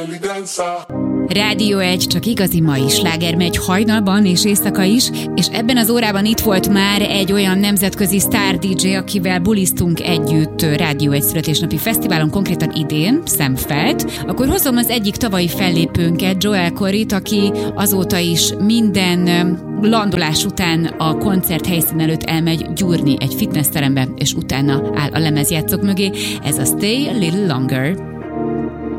Rádió 1, csak igazi mai sláger megy hajnalban és éjszaka is, és ebben az órában itt volt már egy olyan nemzetközi sztár DJ, akivel buliztunk együtt Rádió 1 születésnapi fesztiválon, konkrétan idén, Szemfeld. Akkor hozom az egyik tavalyi fellépőnket, Joel Corryt, aki azóta is minden landolás után a koncert helyszín előtt elmegy gyúrni egy fitnessterembe, és utána áll a lemezjátszók mögé. Ez a Stay a Little Longer.